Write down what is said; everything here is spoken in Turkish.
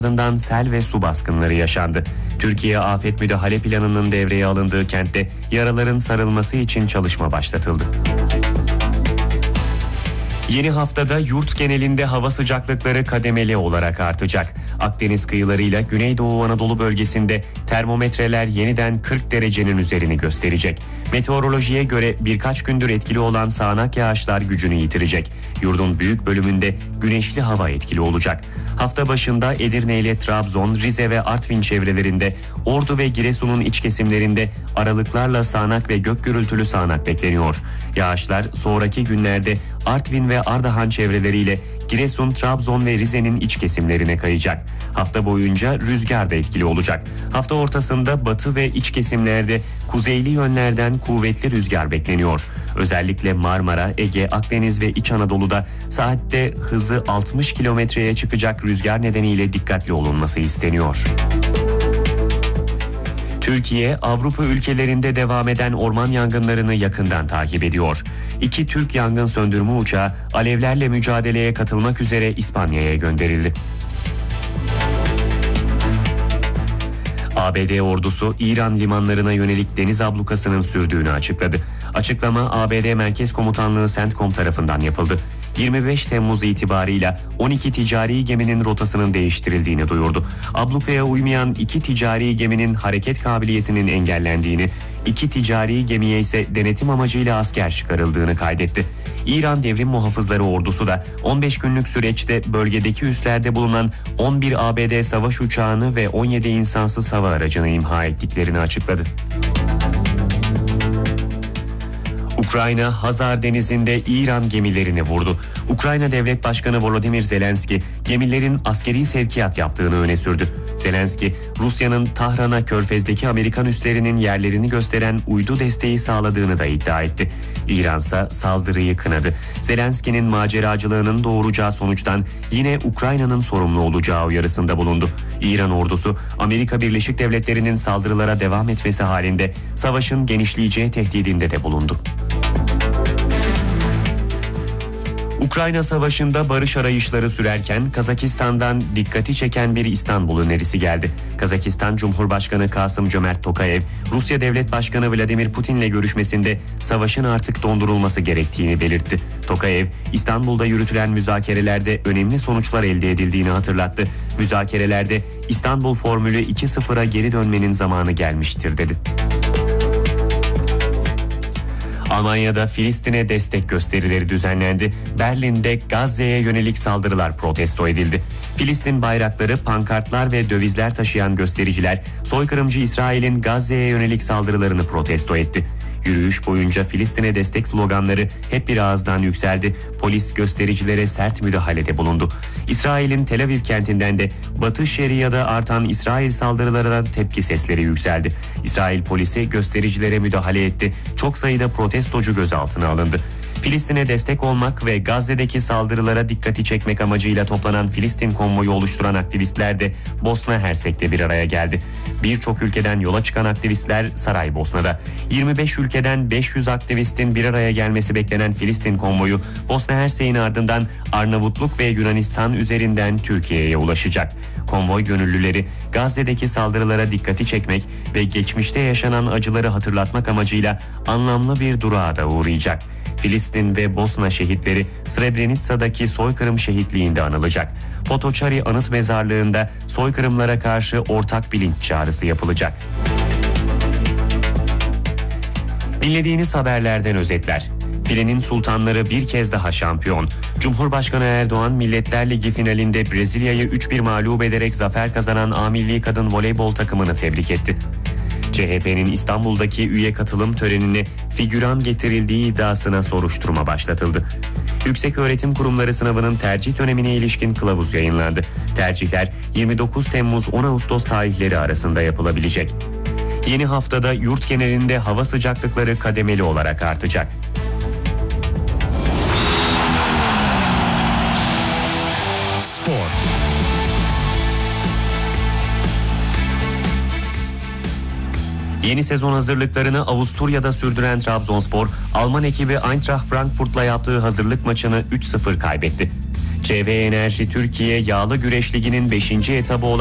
Ardından sel ve su baskınları yaşandı. Türkiye Afet Müdahale Planı'nın devreye alındığı kentte yaraların sarılması için çalışma başlatıldı. Yeni haftada yurt genelinde hava sıcaklıkları kademeli olarak artacak. Akdeniz kıyılarıyla Güneydoğu Anadolu bölgesinde termometreler yeniden 40 derecenin üzerini gösterecek. Meteorolojiye göre birkaç gündür etkili olan sağanak yağışlar gücünü yitirecek. Yurdun büyük bölümünde güneşli hava etkili olacak. Hafta başında Edirne ile Trabzon, Rize ve Artvin çevrelerinde, Ordu ve Giresun'un iç kesimlerinde aralıklarla sağanak ve gök gürültülü sağanak bekleniyor. Yağışlar sonraki günlerde Artvin ve Ardahan çevreleriyle Giresun, Trabzon ve Rize'nin iç kesimlerine kayacak. Hafta boyunca rüzgar da etkili olacak. Hafta ortasında batı ve iç kesimlerde kuzeyli yönlerden kuvvetli rüzgar bekleniyor. Özellikle Marmara, Ege, Akdeniz ve İç Anadolu'da saatte hızı 60 kilometreye çıkacak rüzgar nedeniyle dikkatli olunması isteniyor. Türkiye, Avrupa ülkelerinde devam eden orman yangınlarını yakından takip ediyor. 2 Türk yangın söndürme uçağı alevlerle mücadeleye katılmak üzere İspanya'ya gönderildi. ABD ordusu İran limanlarına yönelik deniz ablukasının sürdüğünü açıkladı. Açıklama ABD Merkez Komutanlığı CENTCOM tarafından yapıldı. 25 Temmuz itibarıyla 12 ticari geminin rotasının değiştirildiğini duyurdu. Ablukaya uymayan 2 ticari geminin hareket kabiliyetinin engellendiğini, 2 ticari gemiye ise denetim amacıyla asker çıkarıldığını kaydetti. İran Devrim Muhafızları Ordusu da 15 günlük süreçte bölgedeki üslerde bulunan 11 ABD savaş uçağını ve 17 insansız hava aracını imha ettiklerini açıkladı. Ukrayna, Hazar Denizi'nde İran gemilerini vurdu. Ukrayna Devlet Başkanı Volodymyr Zelenski, gemilerin askeri sevkiyat yaptığını öne sürdü. Zelenski, Rusya'nın Tahran'a Körfez'deki Amerikan üslerinin yerlerini gösteren uydu desteği sağladığını da iddia etti. İransa saldırıyı kınadı. Zelenski'nin maceracılığının doğuracağı sonuçtan yine Ukrayna'nın sorumlu olacağı uyarısında bulundu. İran ordusu, Amerika Birleşik Devletleri'nin saldırılara devam etmesi halinde savaşın genişleyeceği tehdidinde de bulundu. Ukrayna Savaşı'nda barış arayışları sürerken Kazakistan'dan dikkati çeken bir İstanbul önerisi geldi. Kazakistan Cumhurbaşkanı Kasım-Cömert Tokayev, Rusya Devlet Başkanı Vladimir Putin'le görüşmesinde savaşın artık dondurulması gerektiğini belirtti. Tokayev, İstanbul'da yürütülen müzakerelerde önemli sonuçlar elde edildiğini hatırlattı. Müzakerelerde İstanbul formülü 2-0'a geri dönmenin zamanı gelmiştir dedi. Almanya'da Filistin'e destek gösterileri düzenlendi. Berlin'de Gazze'ye yönelik saldırılar protesto edildi. Filistin bayrakları, pankartlar ve dövizler taşıyan göstericiler soykırımcı İsrail'in Gazze'ye yönelik saldırılarını protesto etti. Yürüyüş boyunca Filistin'e destek sloganları hep bir ağızdan yükseldi. Polis göstericilere sert müdahalede bulundu. İsrail'in Tel Aviv kentinden de Batı Şeria'da artan İsrail saldırılarına tepki sesleri yükseldi. İsrail polisi göstericilere müdahale etti. Çok sayıda protestocu gözaltına alındı. Filistin'e destek olmak ve Gazze'deki saldırılara dikkati çekmek amacıyla toplanan Filistin konvoyu oluşturan aktivistler de Bosna Hersek'te bir araya geldi. Birçok ülkeden yola çıkan aktivistler Saraybosna'da. 25 ülkeden 500 aktivistin bir araya gelmesi beklenen Filistin konvoyu Bosna Hersek'in ardından Arnavutluk ve Yunanistan üzerinden Türkiye'ye ulaşacak. Konvoy gönüllüleri Gazze'deki saldırılara dikkati çekmek ve geçmişte yaşanan acıları hatırlatmak amacıyla anlamlı bir durağa da uğrayacak. Filistin ve Bosna şehitleri Srebrenica'daki soykırım şehitliğinde anılacak. Potoçari Anıt Mezarlığı'nda soykırımlara karşı ortak bilinç çağrısı yapılacak. Dinlediğiniz haberlerden özetler. Filenin sultanları bir kez daha şampiyon. Cumhurbaşkanı Erdoğan Milletler Ligi finalinde Brezilya'yı 3-1 mağlup ederek zafer kazanan A Milli Kadın Voleybol takımını tebrik etti. CHP'nin İstanbul'daki üye katılım törenine figüran getirildiği iddiasına soruşturma başlatıldı. Yükseköğretim Kurumları sınavının tercih dönemine ilişkin kılavuz yayınlandı. Tercihler 29 Temmuz-10 Ağustos tarihleri arasında yapılabilecek. Yeni haftada yurt genelinde hava sıcaklıkları kademeli olarak artacak. Spor. Yeni sezon hazırlıklarını Avusturya'da sürdüren Trabzonspor, Alman ekibi Eintracht Frankfurt'la yaptığı hazırlık maçını 3-0 kaybetti. CV Enerji Türkiye Yağlı Güreş Ligi'nin 5. etabı olan